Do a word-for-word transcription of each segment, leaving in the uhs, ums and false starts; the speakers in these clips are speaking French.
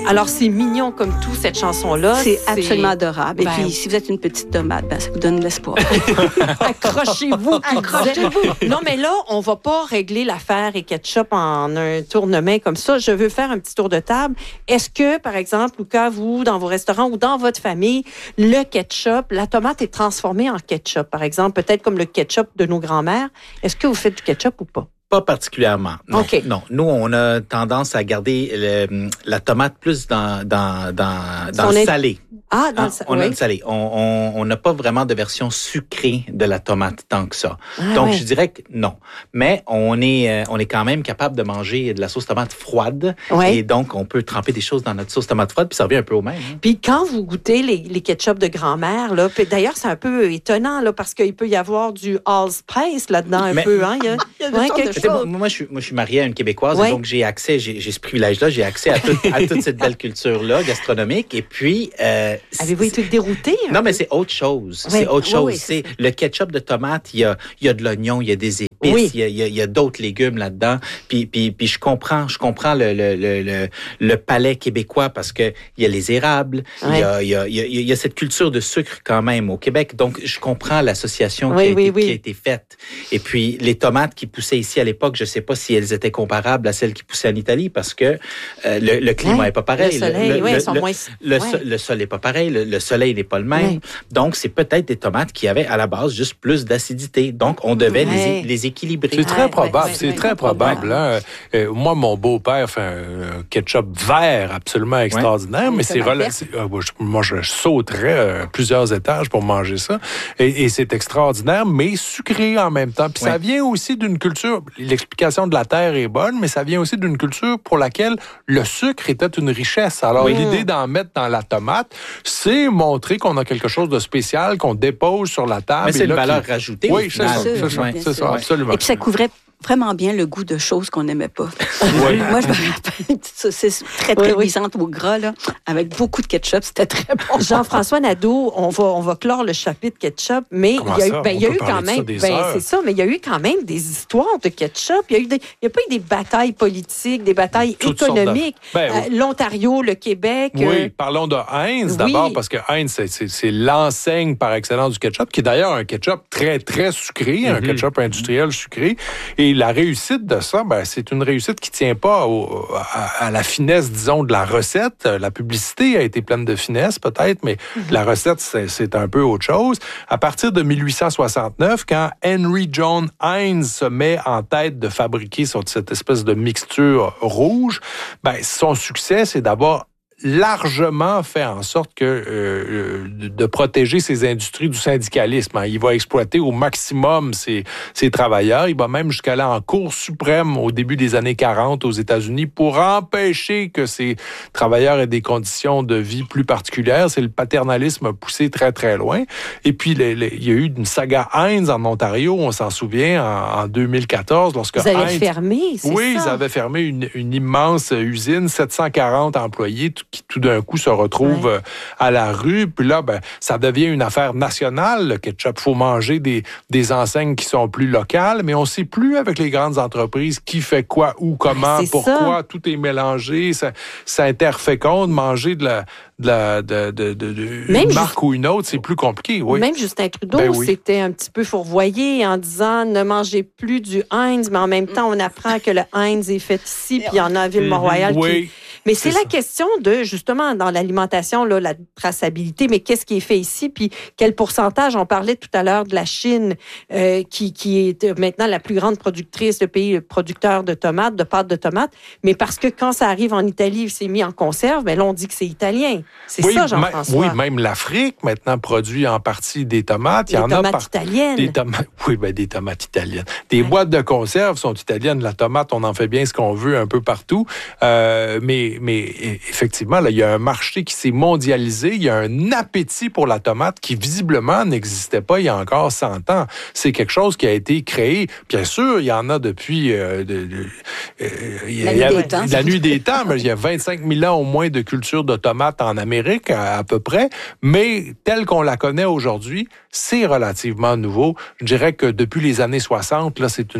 Alors, c'est mignon comme tout, cette chanson-là. C'est, c'est... absolument adorable. Ben... Et puis, si vous êtes une petite tomate, ben, ça vous donne de l'espoir. Accrochez-vous. Accrochez-vous. Non, mais là, on va pas régler l'affaire et ketchup en un tournement comme ça. Je veux faire un petit tour de table. Est-ce que, par exemple, ou quand vous, dans vos restaurants ou dans votre famille, le ketchup, la tomate est transformée en ketchup, par exemple, peut-être comme le ketchup de nos grands-mères. Est-ce que vous faites du ketchup ou pas? Pas particulièrement. Non, okay. non. Nous, on a tendance à garder le, la tomate plus dans dans dans, dans le est... salé. Ah, dans hein? le salé. On oui. a le salé. On n'a pas vraiment de version sucrée de la tomate tant que ça. Ah, Donc, ouais. je dirais que non. Mais on est euh, on est quand même capable de manger de la sauce tomate froide. Ouais. Et donc, on peut tremper des choses dans notre sauce tomate froide, puis ça revient un peu au même. Hein? Puis quand vous goûtez les, les ketchup de grand-mère, là, d'ailleurs, c'est un peu étonnant, là, parce qu'il peut y avoir du allspice là-dedans un Mais, peu. Hein? Il y a, il y a ouais, quelque chose. Moi, moi, je suis, moi, je suis mariée à une Québécoise, ouais. et donc j'ai accès, j'ai, j'ai ce privilège-là, j'ai accès à, tout, à toute cette belle culture-là gastronomique. Et puis... Euh, avez-vous été dérouté? Non, mais c'est autre chose. Ouais. C'est autre chose. Oui, oui, c'est c'est le ketchup de tomate, il y a, il y a de l'oignon, il y a des épices, oui. il y a, il y a, il y a d'autres légumes là-dedans. Puis, puis, puis je comprends, je comprends le, le, le, le, le palais québécois parce que il y a les érables, ouais. il, y a, il, y a, il, y a, il y a cette culture de sucre quand même au Québec. Donc, je comprends l'association oui, qui, a oui, été, oui. qui a été faite. Et puis, les tomates qui poussaient ici à l'époque, je ne sais pas si elles étaient comparables à celles qui poussaient en Italie parce que euh, le, le climat n'est ouais. pas pareil. Le soleil, le, le, oui, le, sont le, moins... le, ouais. le sol n'est pas pareil, le, le soleil n'est pas le même. Ouais. Donc, c'est peut-être des tomates qui avaient à la base juste plus d'acidité. Donc, on devait ouais. les, les équilibrer. C'est très ouais, probable, ouais, c'est ouais, très ouais, probable. ouais. Hein? Euh, moi, mon beau-père fait un, un ketchup vert absolument extraordinaire, ouais. mais c'est relatif. Euh, moi, je sauterais euh, plusieurs étages pour manger ça. Et, et c'est extraordinaire, mais sucré en même temps. Puis ouais. ça vient aussi d'une culture, l'explication de la terre est bonne, mais ça vient aussi d'une culture pour laquelle le sucre était une richesse. Alors, oui. l'idée d'en mettre dans la tomate, c'est montrer qu'on a quelque chose de spécial, qu'on dépose sur la table. Mais c'est et là, une valeur qui... rajoutée. Oui, c'est ça, c'est ça, c'est ça, absolument. Et puis ça couvrait vraiment bien le goût de choses qu'on n'aimait pas. Oui. Moi, je me rappelle une petite saucisse très, très oui, luisante oui. au gras, là, avec beaucoup de ketchup. C'était très bon. Jean-François Nadeau, on va, on va clore le chapitre ketchup, mais Comment il y a eu, ça? ben, il y a eu quand même, ben, c'est ça, mais il y a eu quand même des histoires de ketchup. Il y a eu des, il y a pas eu des batailles politiques, des batailles Toutes économiques. De... Ben, oui. euh, L'Ontario, le Québec. Oui, euh... parlons de Heinz d'abord, oui. parce que Heinz, c'est, c'est, c'est l'enseigne par excellence du ketchup, qui est d'ailleurs un ketchup très, très sucré, mm-hmm. un ketchup industriel sucré. Et la réussite de ça, ben, c'est une réussite qui ne tient pas au, à, à la finesse, disons, de la recette. La publicité a été pleine de finesse, peut-être, mais mm-hmm. la recette, c'est, c'est un peu autre chose. À partir de dix-huit cent soixante-neuf, quand Henry John Heinz se met en tête de fabriquer cette espèce de mixture rouge, ben, son succès, c'est d'abord largement fait en sorte que euh, de protéger ces industries du syndicalisme. Hein. Il va exploiter au maximum ses, ses travailleurs. Il va même jusqu'à aller en Cour suprême au début des années quarante aux États-Unis pour empêcher que ces travailleurs aient des conditions de vie plus particulières. C'est le paternalisme poussé très, très loin. Et puis, les, les, il y a eu une saga Heinz en Ontario, on s'en souvient, en, en deux mille quatorze, lorsque Vous avez Heinz... fermé, c'est oui, ça? ils avaient fermé une, une immense usine, sept cent quarante employés, qui tout d'un coup se retrouvent ouais. à la rue. Puis là, ben, ça devient une affaire nationale, le ketchup. Il faut manger des, des enseignes qui sont plus locales, mais on ne sait plus avec les grandes entreprises qui fait quoi, où, comment, c'est pourquoi. Ça. Tout est mélangé. Ça, ça interféconde. Manger de la, de, la, de, de, de, de une marque juste, ou une autre, c'est plus compliqué. Oui. Même Justin Trudeau, ben oui. c'était un petit peu fourvoyé en disant ne mangez plus du Heinz, mais en même temps, on apprend que le Heinz est fait ici, puis il y en a à Ville-Mont-Royal. Oui. Qui... Mais c'est, c'est la ça. question de, justement, dans l'alimentation, là, la traçabilité, mais qu'est-ce qui est fait ici, puis quel pourcentage? On parlait tout à l'heure de la Chine, euh, qui, qui est maintenant la plus grande productrice, le pays producteur de tomates, de pâtes de tomates, mais parce que quand ça arrive en Italie, c'est mis en conserve, mais là, on dit que c'est italien. C'est oui, ça, Jean-François? Oui, même l'Afrique, maintenant, produit en partie des tomates. Il des y en tomates a par... italiennes. Des tomates... Oui, ben, des tomates italiennes. Des ouais. boîtes de conserve sont italiennes. La tomate, on en fait bien ce qu'on veut un peu partout. Euh, mais, mais effectivement, là, il y a un marché qui s'est mondialisé. Il y a un appétit pour la tomate qui, visiblement, n'existait pas il y a encore cent ans. C'est quelque chose qui a été créé. Bien sûr, il y en a depuis euh, de, de, euh, la, nuit des temps. la nuit des temps. Mais il y a vingt-cinq mille ans au moins de culture de tomates en Amérique, à, à peu près. Mais telle qu'on la connaît aujourd'hui, c'est relativement nouveau. Je dirais que depuis les années soixante, là, c'est une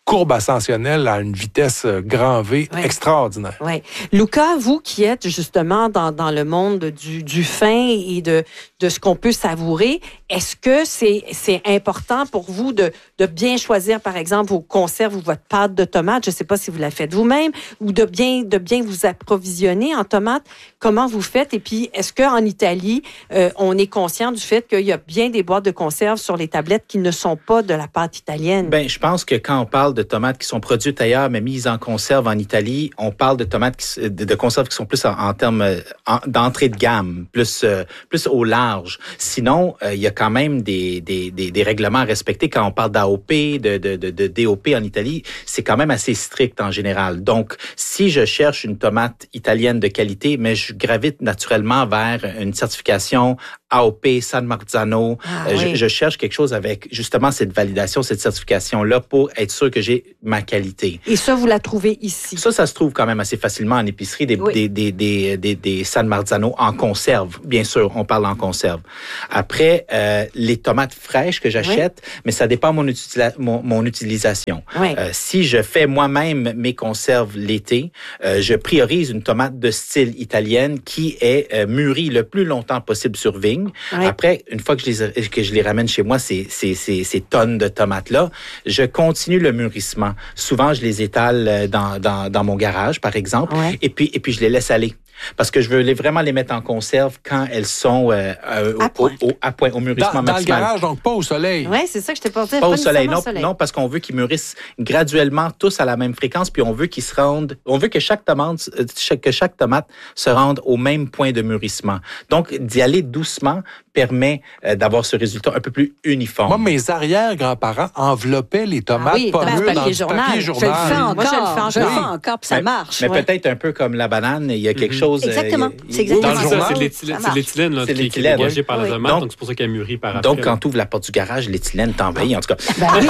courbe ascensionnelle à une vitesse grand V oui. extraordinaire. Oui. Luca, vous qui êtes justement dans, dans le monde du, du fin et de, de ce qu'on peut savourer, est-ce que c'est, c'est important pour vous de, de bien choisir, par exemple, vos conserves ou votre pâte de tomates? Je ne sais pas si vous la faites vous-même, ou de bien, de bien vous approvisionner en tomates. Comment vous faites? Et puis, est-ce qu'en Italie, euh, on est conscient du fait qu'il y a bien des boîtes de conserve sur les tablettes qui ne sont pas de la pâte italienne? Bien, je pense que quand on parle de tomates qui sont produites ailleurs, mais mises en conserve en Italie, on parle de tomates, qui, de, de conserves qui sont plus en, en termes en, d'entrée de gamme, plus, euh, plus au large. Sinon, euh, il y a quand même des, des, des, des règlements à respecter. Quand on parle d'A O P, de, de, de, de D O P en Italie, c'est quand même assez strict en général. Donc, si je cherche une tomate italienne de qualité, mais je gravite naturellement vers une certification A O P, San Marzano, ah, euh, oui. je, je cherche quelque chose avec justement cette validation, cette certification-là pour être sûr que j'ai ma qualité. Et ça, vous la trouvez ici? Ça, ça se trouve quand même assez facilement en épicerie, des, oui. des, des, des, des, des San Marzano en conserve. Bien sûr, on parle en conserve. Après, euh, les tomates fraîches que j'achète, oui. mais ça dépend de mon, utila- mon, mon utilisation. Oui. Euh, si je fais moi-même mes conserves l'été, euh, je priorise une tomate de style italienne qui est euh, mûrie le plus longtemps possible sur vigne. Oui. Après, une fois que je les, que je les ramène chez moi, ces, ces, ces, ces tonnes de tomates-là, je continue le mûrissement. Souvent, je les étale dans, dans, dans mon garage, par exemple, oui. et, puis, et puis je les laisse aller. Parce que je veux les, vraiment les mettre en conserve quand elles sont euh, euh, à, au, point. Au, à point, au mûrissement dans, maximal. Dans le garage, donc pas au soleil. Oui, c'est ça que je t'ai pas dit. Pas, pas au soleil, non, soleil. Non, parce qu'on veut qu'ils mûrissent graduellement tous à la même fréquence, puis on veut qu'ils se rendent, on veut que chaque tomate, que chaque tomate se rende au même point de mûrissement. Donc, d'y aller doucement permet euh, d'avoir ce résultat un peu plus uniforme. Moi, mes arrière-grands-parents enveloppait les tomates ah oui, pas mûres dans du papier journal. Je le fais encore, Moi, je le fais encore, je le fais encore puis ça mais, marche. Mais ouais. peut-être un peu comme la banane, il y a quelque mm-hmm. chose... Exactement, euh, c'est exactement dans le journal, c'est l'éthylène, c'est l'éthylène là, qui, qui est dégagée par la tomate, donc, donc c'est pour ça qu'elle mûrit par après. Donc, quand tu ouvres la porte du garage, l'éthylène t'envahit, en tout cas. Ben oui,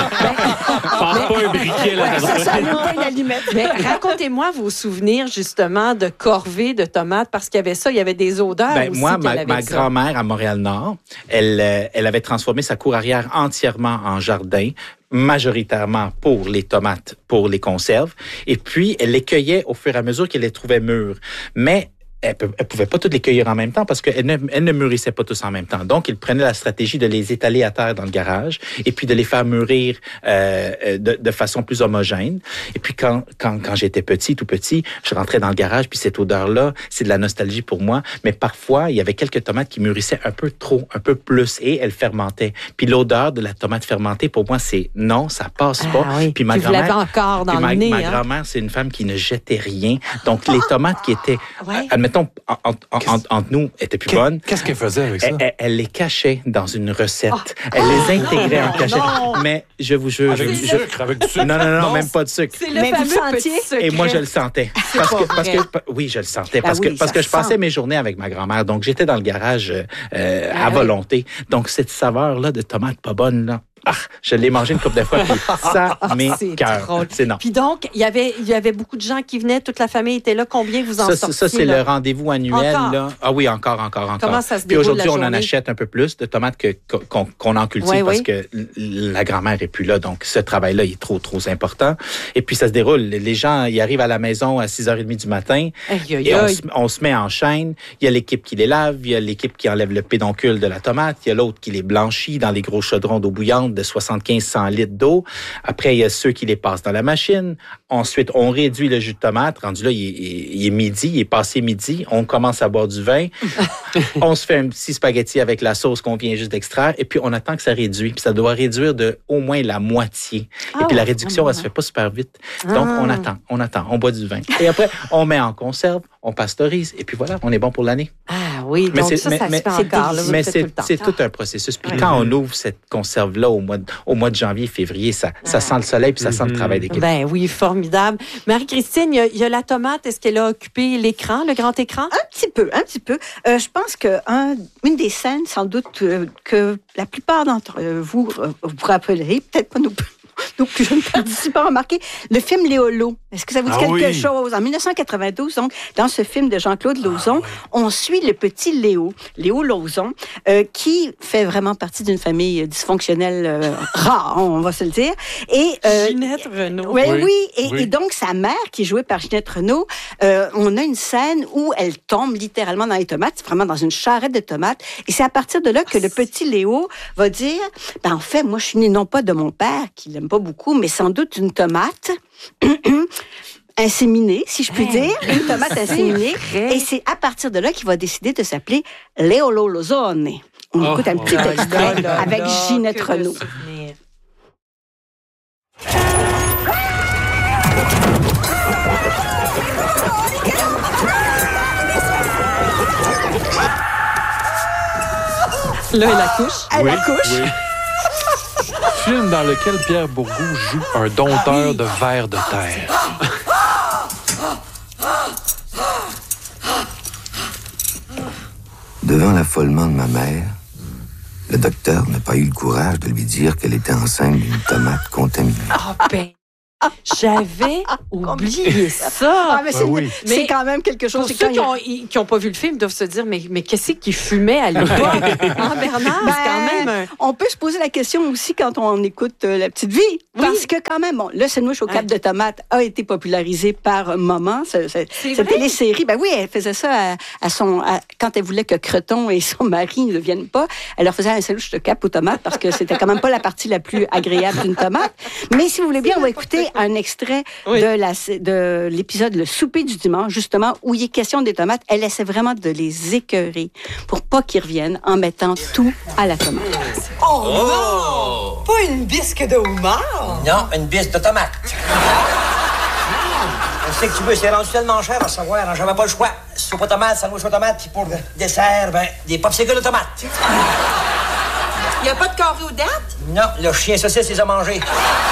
Passe pas un briquet là. Ça, ça nous l'allumette. Mais racontez-moi vos souvenirs, justement, de corvées de tomates, parce qu'il y avait ça, il y avait des odeurs ben, aussi. Moi, ma, ma grand-mère à Montréal-Nord, elle, elle avait transformé sa cour arrière entièrement en jardin, majoritairement pour les tomates, pour les conserves. Et puis, elle les cueillait au fur et à mesure qu'elle les trouvait mûres. Mais elle ne pouvait pas toutes les cueillir en même temps parce qu'elle ne, elle ne mûrissait pas tous en même temps. Donc, il prenait la stratégie de les étaler à terre dans le garage et puis de les faire mûrir euh, de, de façon plus homogène. Et puis, quand, quand, quand j'étais petit, tout petit, je rentrais dans le garage, puis cette odeur-là, c'est de la nostalgie pour moi. Mais parfois, il y avait quelques tomates qui mûrissaient un peu trop, un peu plus, et elles fermentaient. Puis l'odeur de la tomate fermentée, pour moi, c'est non, ça passe pas. Ah oui. Puis ma puis grand-mère, vous l'avez encore dans ma, le nez. ma hein? grand-mère, c'est une femme qui ne jetait rien. Donc, les tomates qui étaient... Ouais. Mettons, entre, entre, entre nous, étaient plus bonnes. Qu'est-ce qu'elle faisait avec ça? Elle, elle, elle les cachait dans une recette. Oh. Elle les intégrait en cachette. Mais je vous jure... Avec je, du je, sucre, avec du sucre. Non, non, non, non, même pas de sucre. C'est le mais fameux petit secret. Et moi, je le sentais. Parce que, parce que, oui, je le sentais. Parce, ah oui, que, parce que je passais mes journées avec ma grand-mère. Donc, j'étais dans le garage euh, ah à volonté. Oui. Donc, cette saveur-là de tomate pas bonne, là, ah, je l'ai mangé une couple de fois, puis ça m'écoeure. C'est non. Puis donc, il y avait, il y avait beaucoup de gens qui venaient, toute la famille était là. Combien vous en ça, sortiez? Ça, c'est là? Le rendez-vous annuel. Là. Ah oui, encore, encore, encore. Comment ça se Puis déroule aujourd'hui, on en achète un peu plus de tomates que, qu'on, qu'on en cultive oui, parce oui. que la grand-mère est plus là. Donc, ce travail-là, il est trop, trop important. Et puis, ça se déroule. Les gens, ils arrivent à la maison à six heures trente du matin. Aïe, aïe, et on se, on se met en chaîne. Il y a l'équipe qui les lave. Il y a l'équipe qui enlève le pédoncule de la tomate. Il y a l'autre qui les blanchit dans les gros chaudrons d'eau bouillante de soixante-quinze cent litres d'eau. Après, il y a ceux qui les passent dans la machine. Ensuite, on réduit le jus de tomate. Rendu là, il est, il est midi, il est passé midi. On commence à boire du vin. On se fait un petit spaghetti avec la sauce qu'on vient juste d'extraire. Et puis, on attend que ça réduise. Puis, ça doit réduire de au moins la moitié. Ah, et puis, la réduction, ah, elle se fait pas super vite. Donc, ah. on attend, on attend, on boit du vin. Et après, on met en conserve, on pasteurise. Et puis, voilà, on est bon pour l'année. Ah oui, mais donc ça, mais, ça mais, se fait encore. Là, mais c'est, tout, c'est tout un processus. Puis, oui. quand on ouvre cette conserve-là au mois de, au mois de janvier, février, ça, ça ah. sent le soleil puis ça mm-hmm. sent le travail d'équipe. Ben oui, formidable. Marie-Christine, il y a, il y a la tomate. Est-ce qu'elle a occupé l'écran, le grand écran? Un petit peu, un petit peu. Euh, je pense qu'une des scènes, sans doute, euh, que la plupart d'entre vous euh, vous rappellerez, peut-être pas nous, nos plus jeunes participants remarqué, le film Léolo. Est-ce que ça vous dit ah quelque oui. chose? En dix-neuf cent quatre-vingt-douze, donc, dans ce film de Jean-Claude Lauzon, ah oui. on suit le petit Léo, Léo Lauzon, euh, qui fait vraiment partie d'une famille dysfonctionnelle euh, rare, on va se le dire. Et, euh, Ginette Renault. Ouais, oui, oui. Et, oui. Et donc, sa mère, qui est jouée par Ginette Renault, euh, on a une scène où elle tombe littéralement dans les tomates, vraiment dans une charrette de tomates. Et c'est à partir de là que le petit Léo va dire, ben, en fait, moi, je suis né non pas de mon père, qui l'aime pas beaucoup, mais sans doute une tomate inséminée, si je puis dire, une tomate inséminée. Et c'est à partir de là qu'il va décider de s'appeler Léolo Lauzone. On oh, écoute un petit oh, extrait là, avec là, Ginette Renault. Là, elle accouche. Elle oui, accouche. Oui. Film dans lequel Pierre Bourgault joue un dompteur de vers de terre. Devant l'affolement de ma mère, le docteur n'a pas eu le courage de lui dire qu'elle était enceinte d'une tomate contaminée. Ah oh, ben, j'avais oublié ça. Ah, mais c'est, ben oui. mais c'est quand même quelque chose. Pour ceux qui n'ont a... pas vu le film doivent se dire, mais, mais qu'est-ce qu'il fumait à l'époque? Hein, Bernard, ben, c'est quand même... Un... On peut se poser la question aussi quand on écoute euh, La Petite Vie. Oui. Parce que quand même, bon, le sandwich au cap ouais. de tomate a été popularisé par Maman. C'est, c'est, c'est cette télésérie, ben oui, elle faisait ça à, à son... À, quand elle voulait que Creton et son mari ne viennent pas, elle leur faisait un sandwich de cap aux tomates parce que c'était quand même pas la partie la plus agréable d'une tomate. Mais si vous voulez bien, on va écouter un extrait oui. de, la, de l'épisode Le souper du dimanche, justement, où il est question des tomates. Elle essaie vraiment de les écœurer pour pas qu'ils reviennent en mettant tout à la tomate. Oh, oh non! Pas une bisque de homard? Non, une bisque de tomate. Je sais que tu veux, c'est rendu tellement cher à savoir, hein, j'avais pas le choix. Soupe aux tomates, sandwich aux tomates, puis pour le dessert, ben, des popsicles de tomates. Il y a pas de carré aux dattes? Non, le chien saucisse les a mangés.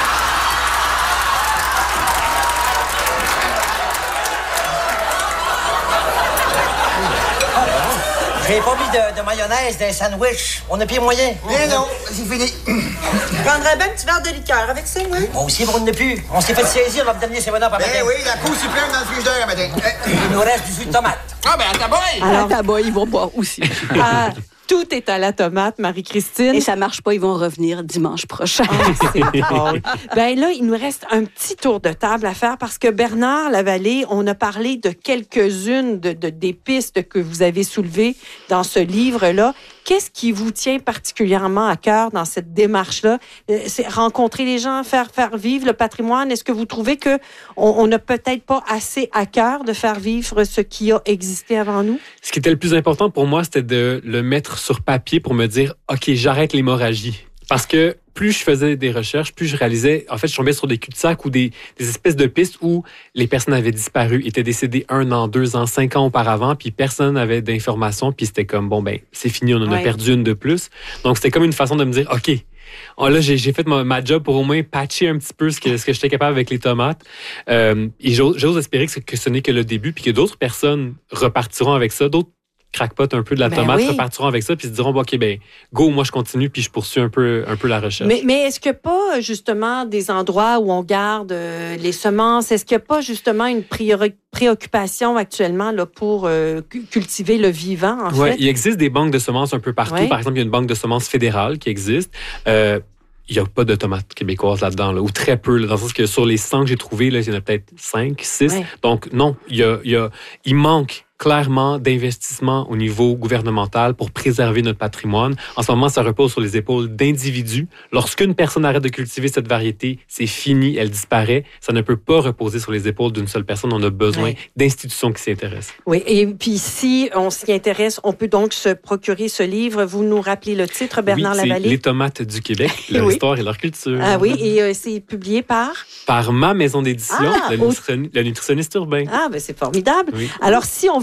J'ai pas mis de, de mayonnaise dans les sandwichs. On a pire moyen. Mais non, c'est fini. Je prendrais bien un petit verre de liqueur avec ça, oui? Moi aussi, on n'a plus. On s'est fait saisir notre dernier seven up à matin. Eh oui, la couche est pleine dans le frigidaire à matin. Il nous reste du jus de tomate. Ah, ben à ta boy! Alors, à ta boy, ils vont boire aussi. Ah. Tout est à la tomate, Marie-Christine. Et ça marche pas, ils vont revenir dimanche prochain. Oh, c'est drôle. Ben là, il nous reste un petit tour de table à faire parce que Bernard Lavallée, on a parlé de quelques-unes de, de, des pistes que vous avez soulevées dans ce livre-là. Qu'est-ce qui vous tient particulièrement à cœur dans cette démarche-là? C'est rencontrer les gens, faire, faire vivre le patrimoine. Est-ce que vous trouvez qu'on on n'a peut-être pas assez à cœur de faire vivre ce qui a existé avant nous? Ce qui était le plus important pour moi, c'était de le mettre sur papier pour me dire, OK, j'arrête l'hémorragie. Parce que plus je faisais des recherches, plus je réalisais, en fait, je tombais sur des cul-de-sac ou des, des espèces de pistes où les personnes avaient disparu, étaient décédées un an, deux ans, cinq ans auparavant, puis personne n'avait d'informations, puis c'était comme, bon, ben, c'est fini, on en a ouais. perdu une de plus. Donc, c'était comme une façon de me dire, OK, oh, là, j'ai, j'ai fait ma, ma job pour au moins patcher un petit peu ce que, ce que j'étais capable avec les tomates. Euh, et j'ose, j'ose espérer que, que ce n'est que le début, puis que d'autres personnes repartiront avec ça, d'autres crackpot un peu de la ben tomate, oui. repartiront avec ça, puis se diront, bon, OK, ben, go, moi, je continue, puis je poursuis un peu, un peu la recherche. Mais, mais est-ce qu'il n'y a pas, justement, des endroits où on garde euh, les semences? Est-ce qu'il n'y a pas, justement, une priori- préoccupation actuellement là, pour euh, cultiver le vivant, en ouais, fait? Il existe des banques de semences un peu partout. Ouais. Par exemple, il y a une banque de semences fédérale qui existe. Euh, il n'y a pas de tomates québécoises là-dedans, là, ou très peu, là, dans le sens que sur les cent que j'ai trouvés, là, il y en a peut-être cinq, six. Ouais. Donc, non, il, y a, il, y a, il manque clairement d'investissement au niveau gouvernemental pour préserver notre patrimoine. En ce moment, ça repose sur les épaules d'individus. Lorsqu'une personne arrête de cultiver cette variété, c'est fini, elle disparaît. Ça ne peut pas reposer sur les épaules d'une seule personne. On a besoin oui. d'institutions qui s'y intéressent. Oui, et puis si on s'y intéresse, on peut donc se procurer ce livre. Vous nous rappelez le titre, Bernard oui, Lavallée? Les tomates du Québec, leur oui. histoire et leur culture. Ah oui, et euh, c'est publié par? Par ma maison d'édition, ah, le, au... nutritionniste, le nutritionniste urbain. Ah, ben c'est formidable. Oui. Alors, si on veut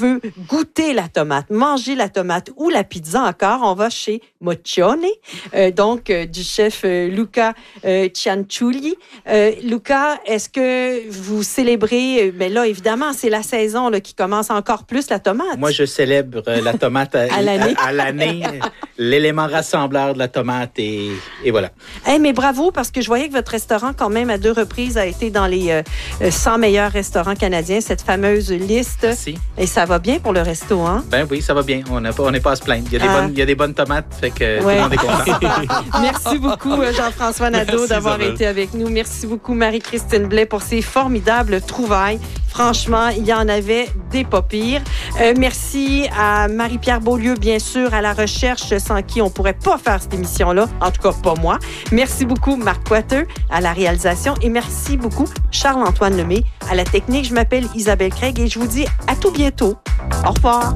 veut goûter la tomate, manger la tomate ou la pizza encore, on va chez Moccione, euh, donc euh, du chef euh, Luca euh, Cianciulli. Euh, Luca, est-ce que vous célébrez, mais là, évidemment, c'est la saison là, qui commence encore plus, la tomate. Moi, je célèbre euh, la tomate à, à l'année, à, à l'année l'élément rassembleur de la tomate, et, et voilà. Hey, mais bravo, parce que je voyais que votre restaurant, quand même, à deux reprises, a été dans les euh, cent meilleurs restaurants canadiens, cette fameuse liste. Merci. Et ça va bien pour le resto, hein? Ben oui, ça va bien. On n'est pas, on n'est pas à se plaindre. Il y a des, ah. bonnes, il y a des bonnes tomates, fait que ouais. tout le monde est content. Merci beaucoup, Jean-François Nadeau, Merci, d'avoir Isabelle. été avec nous. Merci beaucoup, Marie-Christine Blais, pour ces formidables trouvailles. Franchement, il y en avait des pas pires. Euh, merci à Marie-Pierre Beaulieu, bien sûr, à la recherche, sans qui on pourrait pas faire cette émission-là. En tout cas, pas moi. Merci beaucoup, Marc Coiteux, à la réalisation. Et merci beaucoup, Charles-Antoine Lemay, à la technique. Je m'appelle Isabelle Craig et je vous dis à tout bientôt. Au revoir.